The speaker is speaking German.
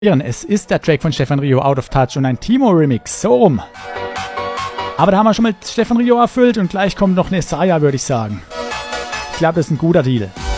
Es ist der Track von Stefan Rio, Out of Touch, und ein Timo-Remix, so rum. Aber da haben wir schon mal Stefan Rio erfüllt und gleich kommt noch Nesaya, würde ich sagen. Ich glaube, das ist ein guter Deal.